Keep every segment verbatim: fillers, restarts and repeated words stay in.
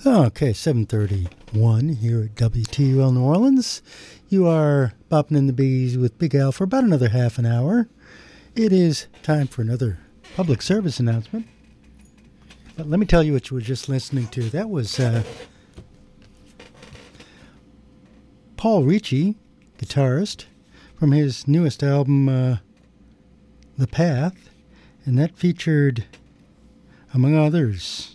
Okay, seven thirty-one here at W T U L New Orleans. You are bopping in the bees with Big Al for about another half an hour. It is time for another public service announcement. But let me tell you what you were just listening to. That was uh, Paul Ricci, guitarist, from his newest album, uh, The Path. And that featured, among others,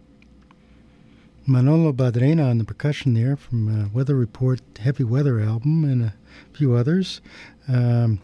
Manolo Badrena on the percussion there from uh, Weather Report Heavy Weather album, and a few others. Um,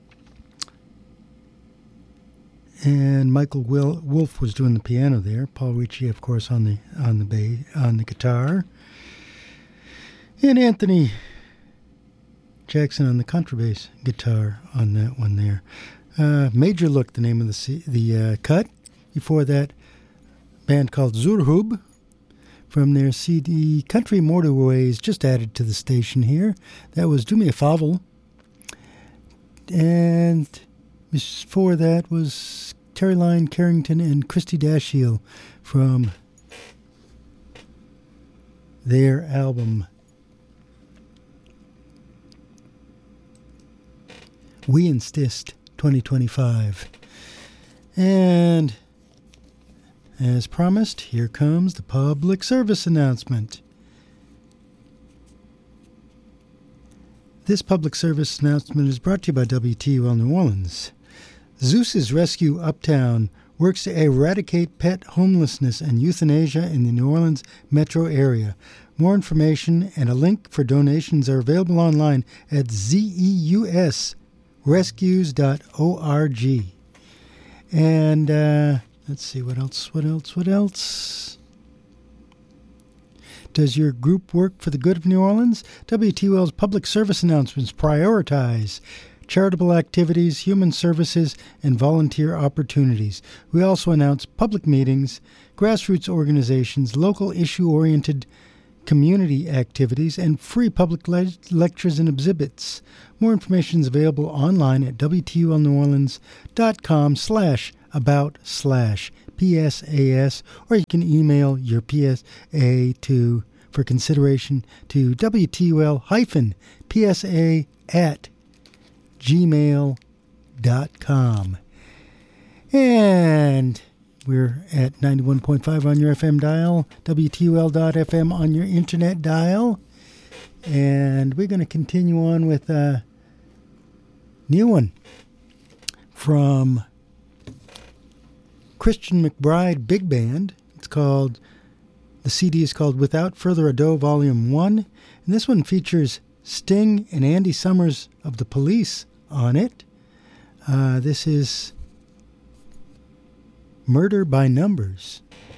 and Michael Will- Wolf was doing the piano there. Paul Ricci, of course, on the on the bass, on the guitar, and Anthony Jackson on the contrabass guitar on that one there. Uh, Major Look, the name of the C- the uh, cut. Before that, band called Zurhub, from their C D Country Motorways, just added to the station here. That was Do Me a Favor. And before that was Caroline Carrington and Christy Dashiell from their album We Insist twenty twenty-five. And as promised, here comes the public service announcement. This public service announcement is brought to you by W T U L New Orleans. Zeus's Rescue Uptown works to eradicate pet homelessness and euthanasia in the New Orleans metro area. More information and a link for donations are available online at zeus rescues dot org. And, uh... let's see, what else, what else, what else? Does your group work for the good of New Orleans? W T U L's public service announcements prioritize charitable activities, human services, and volunteer opportunities. We also announce public meetings, grassroots organizations, local issue-oriented community activities, and free public le- lectures and exhibits. More information is available online at W T U L New Orleans dot com slash about slash P S A S, or you can email your P S A to for consideration to W T U L hyphen P S A at gmail dot com. And we're at ninety-one point five on your F M dial, W T U L dot F M on your internet dial. And we're going to continue on with a new one from Christian McBride Big Band. It's called, the C D is called Without Further Ado Volume one. And this one features Sting and Andy Summers of the Police on it. Uh, this is Murder by Numbers.